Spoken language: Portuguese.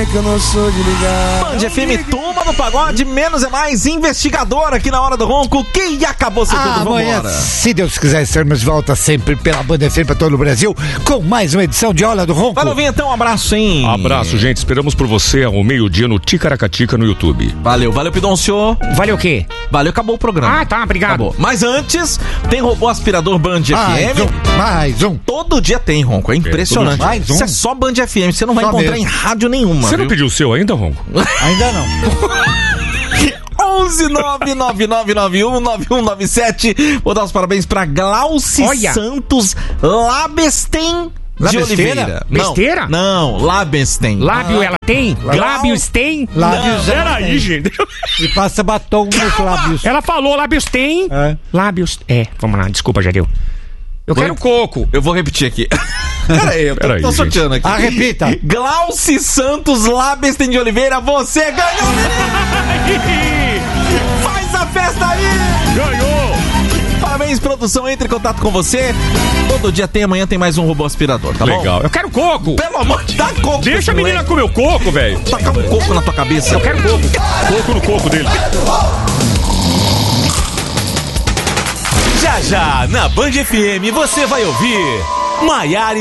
que eu não sou de ligar. Band FM, turma do pagode, menos é mais, investigador aqui na Hora do Ronco. Quem acabou seu tudo, Amanhã, vambora. se Deus quiser, estarmos de volta sempre pela Band FM pra todo o Brasil, com mais uma edição de Hora do Ronco. Valeu, Vinhetão, um abraço, hein? Abraço, gente. Esperamos por você ao meio-dia no Ticaracatica no YouTube. Valeu, Pidoncio. Valeu o quê? Valeu, acabou o programa. Ah, tá, obrigado. Acabou. Mas antes, tem robô aspirador Band FM. Mais um. Todo dia tem, Ronco, é impressionante. Mais um. Isso é só Band FM, você não vai Só encontrar mesmo. em rádio nenhuma. Você não viu? pediu o seu ainda, Ronco? Ainda não. 11999919197. Vou dar os parabéns pra Glauci Olha. Santos Labesten de Labesteira? Oliveira. Besteira? Não, Labesten. Lábio ela tem? Lábios tem? Lábios já Peraí, tem. gente. E passa batom nos lábios. Ela falou lábios tem? É. Lábios... vamos lá, desculpa, Jadeu. Eu quero coco. Eu vou repetir aqui. Peraí, eu Peraí, tô gente. sorteando aqui. Ah, repita. Glauci Santos Labesten de Oliveira, você ganhou! Faz a festa aí! Ganhou! Parabéns, produção, entre em contato com você. Todo dia tem, amanhã tem mais um robô aspirador, tá bom? Legal. Eu quero coco. Pelo amor de Deus, dá coco. Deixa a pro menina moleque. comer o coco, velho. Tacar um coco na tua cabeça. Eu quero coco. Coco no coco dele. Já já, na Band FM, você vai ouvir Maiara